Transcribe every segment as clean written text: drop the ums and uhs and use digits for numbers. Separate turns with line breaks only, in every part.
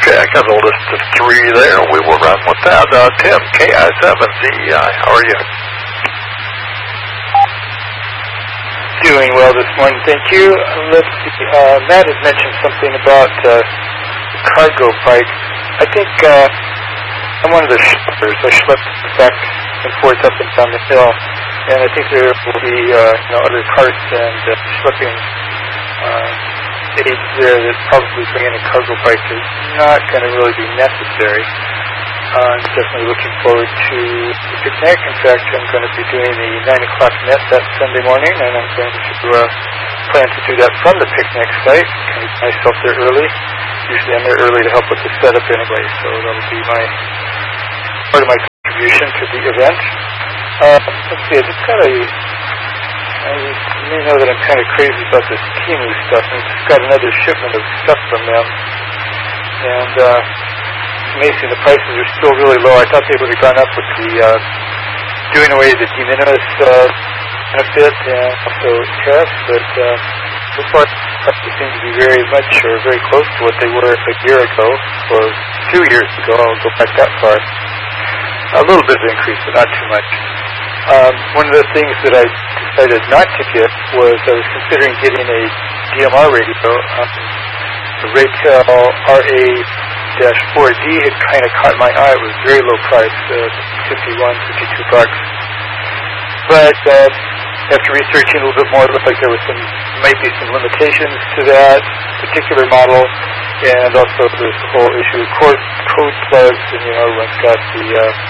Okay, I got a list of 3 there. We will run with that. Tim, KI7ZEI, how are you?
Doing well this morning, thank you. Let's see, Matt had mentioned something about cargo bike. I think I'm one of the schleppers. I schlep back and forth up and down the hill, and I think there will be other carts and schlepping aids there that probably bringing a cargo bike is not going to really be necessary. I'm definitely looking forward to the picnic. In fact, I'm going to be doing the 9 o'clock net that Sunday morning, and I'm going to plan to do that from the picnic site. I get myself there early. Usually I'm there early to help with the setup anyway, so that'll be part of my contribution to the event. Let's see, I just got you may know that I'm kind of crazy about this Temu stuff, and just got another shipment of stuff from them. And amazing, the prices are still really low. I thought they would have gone up with the doing away the de minimis benefit and also tariffs, but so far they seem to be very much or very close to what they were a year ago or 2 years ago. I'll go back that far. A little bit of increase, but not too much. One of the things that I decided not to get was I was considering getting a DMR radio. The Raytel RA-4D had kind of caught my eye. It was very low price, $51, $52. But after researching a little bit more, it looked like there was might be some limitations to that particular model, and also there's the whole issue of code plugs, and everyone's got the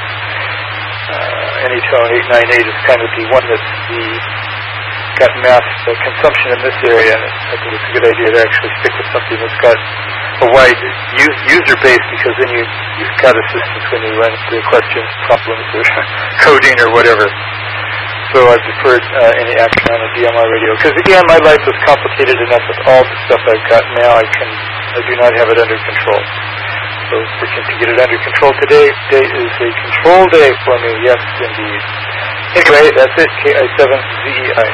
Anytone 898 is kind of the one that's got mass consumption in this area, and I think it's a good idea to actually stick with something that's got a wide user base, because then you've got assistance when you run into questions, problems, or coding or whatever. So I've deferred any action on a DMR radio, because again, my life is complicated enough with all the stuff I've got now. I do not have it under control. So working to get it under control today. Today is a control day for me, yes indeed. Anyway, that's it, KI7ZEI.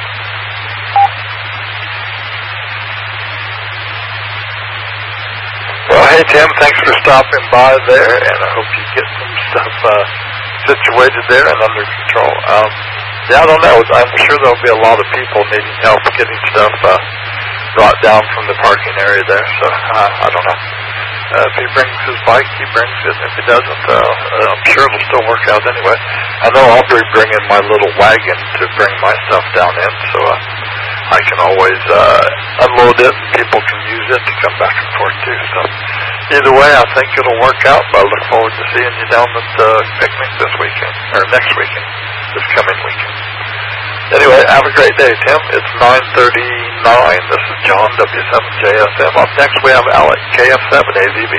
Well, hey Tim, thanks for stopping by there, and I hope you get some stuff situated there and under control. I don't know. I'm sure there'll be a lot of people needing help getting stuff brought down from the parking area there, so I don't know. If he brings his bike, he brings it. If he doesn't, I'm sure it'll still work out anyway. I know I'll be bringing my little wagon to bring my stuff down in, so I can always unload it, and people can use it to come back and forth too. So either way, I think it'll work out. But I look forward to seeing you down at the picnic this weekend, or next weekend, this coming weekend. Anyway, have a great day, Tim. It's 9:39. This is John, W7JSM. Up next, we have Alec, KF7AZB.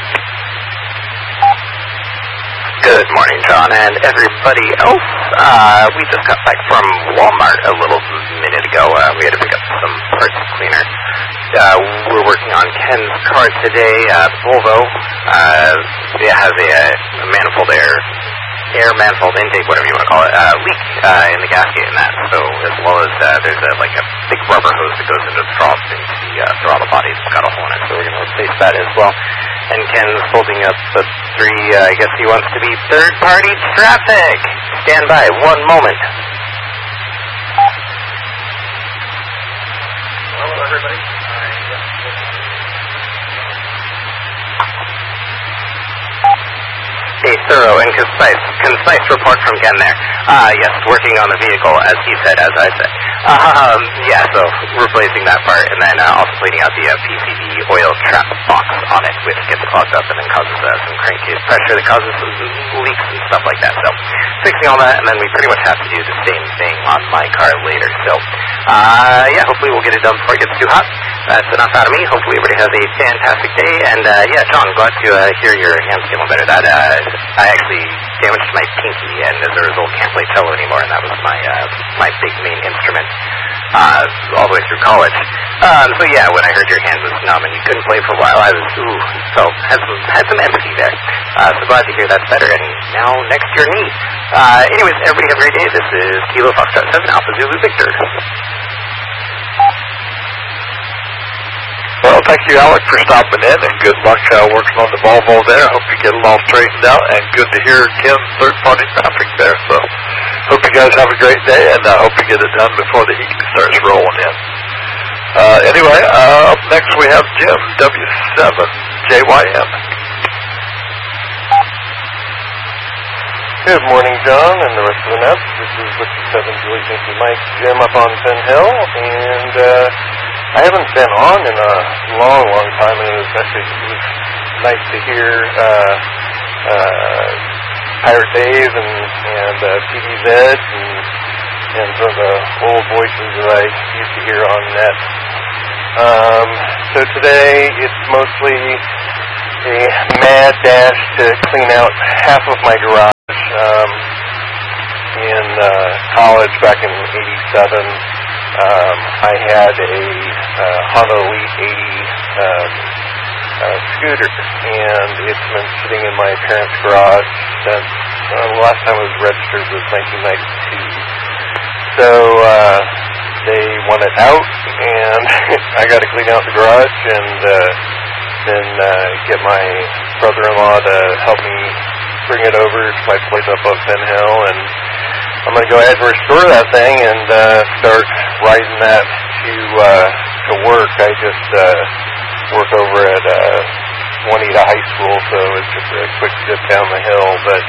Good morning, John, and everybody else. We just got back from Walmart a little minute ago. We had to pick up some parts cleaner. We're working on Ken's car today. Volvo. It has a manifold air manifold intake, whatever you want to call it, leak in the gasket in that. So as well as there's a big rubber hose that goes into the throttle body. It's got a hole in it, so we're going to replace that as well. And Ken's holding up the 3, I guess he wants to be third-party traffic. Stand by 1 moment. Hello, everybody. A thorough and concise report from Ken there. Yes, working on the vehicle, as he said, as I said. So replacing that part, and then also cleaning out the PCB oil trap box on it, which gets clogged up and then causes some crankcase pressure that causes some leaks and stuff like that. So fixing all that, and then we pretty much have to do the same thing on my car later. So, hopefully we'll get it done before it gets too hot. That's enough out of me. Hopefully everybody has a fantastic day. And, John, glad to hear your hand's feeling better. I actually damaged my pinky, and as a result can't play cello anymore, and that was my big main instrument all the way through college. When I heard your hand was numb and you couldn't play for a while, I was, had some empathy there. So glad to hear that's better, and now next to your knee. Anyways, everybody have a great day. This is Kilo Foxtrot 7 Alpha Zulu Victor.
Well, thank you, Alec, for stopping in, and good luck working on the Volvo there. I hope you get it all straightened out, and good to hear Kim's third-party traffic there. So, hope you guys have a great day, and I hope you get it done before the heat starts rolling in. Anyway, up next we have Jim, W7JYM.
Good morning, John, and the rest of the Nets. This is Whiskey 7 Julie Yankee Mike Jim up on Penn Hill, and I haven't been on in a long, long time, and it was nice to hear Pirate Dave and PD's Edge and some of the old voices that I used to hear on net. So today it's mostly a mad dash to clean out half of my garage. In college back in '87, I had a Honda Elite 80 scooter, and it's been sitting in my parents' garage since the last time it was registered was 1992. So they want it out, and I got to clean out the garage and then get my brother-in-law to help me bring it over to my place up on Penn Hill, and I'm going to go ahead and restore that thing and start riding that to work. I just work over at Juanita High School, so it's just a quick zip down the hill, but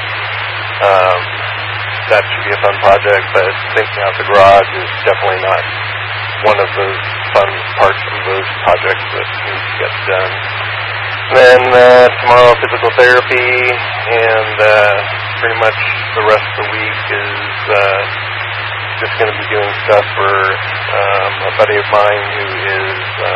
that should be a fun project, but cleaning out the garage is definitely not one of those fun parts of those projects that need to get done. Then tomorrow physical therapy, and pretty much the rest of the week is just going to be doing stuff for a buddy of mine who is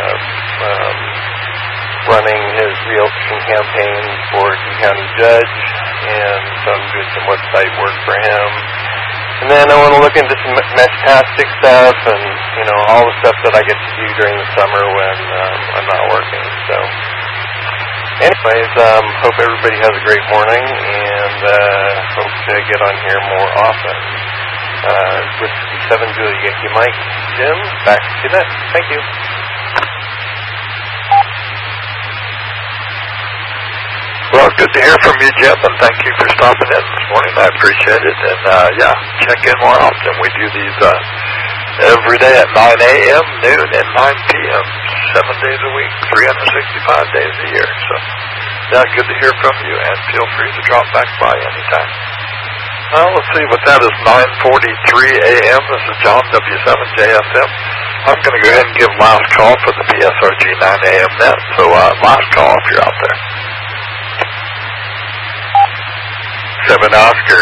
running his re-election campaign for King County Judge, and so I'm doing some website work for him. And then I want to look into some Meshtastic stuff and, all the stuff that I get to do during the summer when I'm not working, so... Anyways, hope everybody has a great morning, and hope to get on here more often. Whiskey 7 Julie Yankee Mike, Jim, back to that. Thank you.
Well, good to hear from you, Jim, and thank you for stopping in this morning. I appreciate it, and check in more often. We do these every day at 9 a.m., noon, and 9 p.m., 7 days a week, 365 days a year. So, good to hear from you, and feel free to drop back by anytime. Well, let's see what that is, 9:43 a.m. This is John, W7JFM. I'm going to go ahead and give last call for the PSRG 9 a.m. net, so last call if you're out there. 7 Oscar.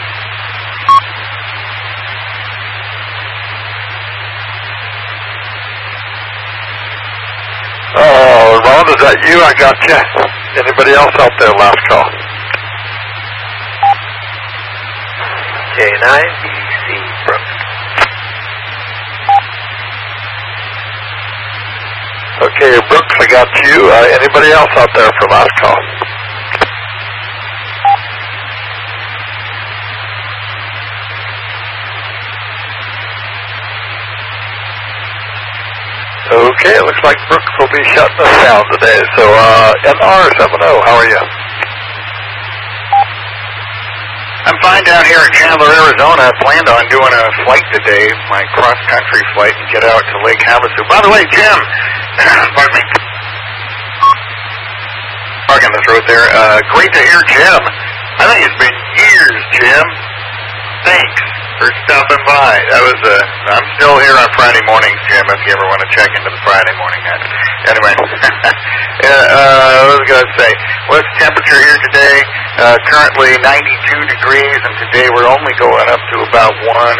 Oh, Ron, is that you? I got you. Anybody else out there? Last call.
K9 BC Brooks.
Okay, Brooks, I got you. Anybody else out there for last call? Okay, it looks like Brooks will be shutting us down today. So, NR70, how are you?
I'm fine down here in Chandler, Arizona. I planned on doing a flight today, my cross-country flight, and get out to Lake Havasu. By the way, Jim, pardon me, parking this road there. Great to hear Jim. I think it's been years, Jim. Thanks for stopping by. I'm still here on Friday mornings, Jim, if you ever want to check into the Friday morning. Anyway, what was I going to say? What's the temperature here today? Currently 92 degrees, and today we're only going up to about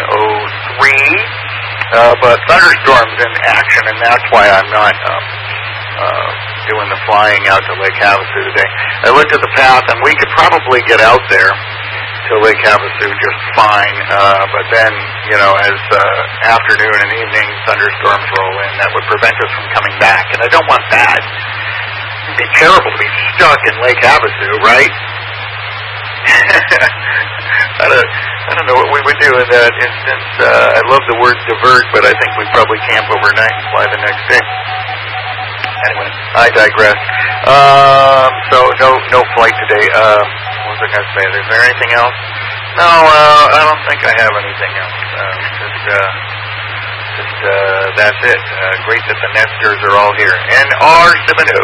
103. But thunderstorms in action, and that's why I'm not doing the flying out to Lake Havasu today. I looked at the path, and we could probably get out there to Lake Havasu just fine, but then, as afternoon and evening thunderstorms roll in, that would prevent us from coming back, and I don't want that. It'd be terrible to be stuck in Lake Havasu, right? I don't know what we would do in that instance. I love the word divert, but I think we'd probably camp overnight and fly the next day. anyway, I digress. So no flight today. What was I going to say? Is there anything else? No, I don't think I have anything else. That's it. Great that the nesters are all here. And R7O.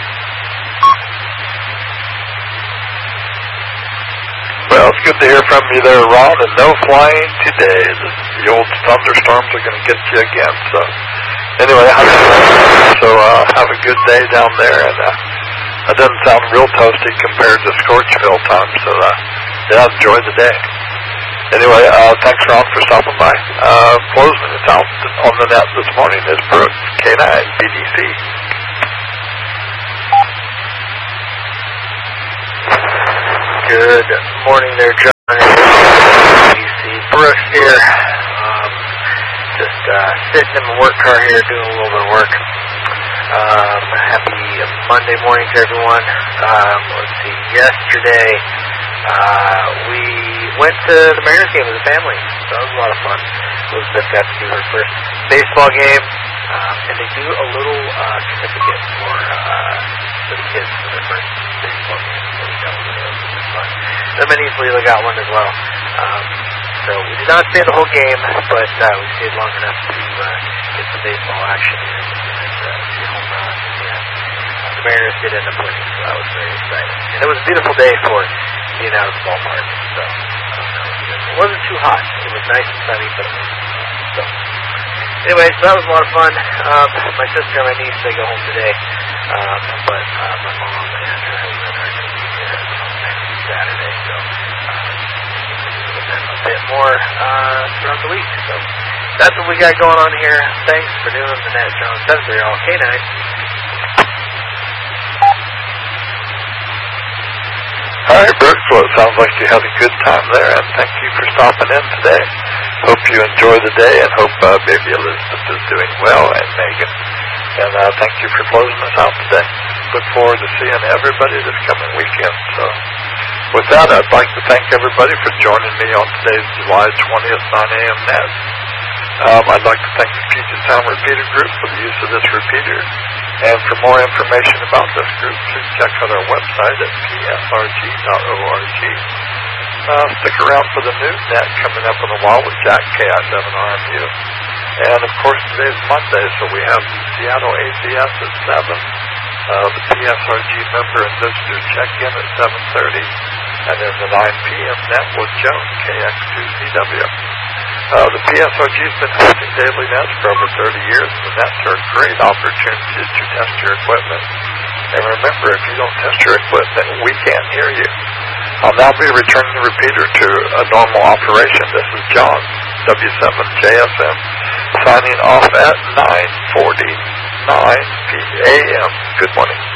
Well, it's good to hear from you there, Ron, and no flying today. The old thunderstorms are going to get you again. So, anyway, have a good day down there. And it doesn't sound real toasty compared to Scorchville time. So, enjoy the day. Anyway, thanks, Ron, for stopping by. Closing us out on the net this morning is Brooks, K9, BDC.
Good morning there, John. BDC. Brooks here. Just sitting in my work car here doing a little bit of work. Happy Monday morning to everyone. Let's see, yesterday we went to the Mariners game as a family. So that was a lot of fun. Elizabeth got to do her first baseball game, and they do a little certificate for the kids for their first baseball game. So that was fun. Them and East Leela got one as well. So we did not stay the whole game, but we stayed long enough to get some baseball action in and see home runs. And the Mariners did end up winning, so that was very exciting. And it was a beautiful day for being out of the ballpark. So it wasn't too hot. It was nice and sunny, but so anyway, so that was a lot of fun. My sister and my niece, they go home today, but my mom and her husband are going to be here next Saturday. So a bit more throughout the week. So that's what we got going on here. Thanks for doing the net, John Sudbury, all K9.
All right, Brooks, well, it sounds like you had a good time there, and thank you for stopping in today. Hope you enjoy the day, and hope baby Elizabeth is doing well, and Megan. And thank you for closing us out today. Look forward to seeing everybody this coming weekend. So, with that, I'd like to thank everybody for joining me on today's July 20th 9 a.m. net. I'd like to thank the Puget Sound Repeater Group for the use of this repeater. And for more information about this group, please check out our website at psrg.org. Stick around for the news net coming up in a while with Jack KI7RMU. And, of course, today's Monday, so we have the Seattle ACS at 7. The PSRG member and visitor check-in at 7:30. And then the 9 p.m. net with Jones, KX2CW. The PSRG has been hosting daily nets for over 30 years, and the nets are a great opportunity to test your equipment. And remember, if you don't test your equipment, we can't hear you. I'll now be returning the repeater to a normal operation. This is John, W7JFM, signing off at 9:49 p.m. Good morning.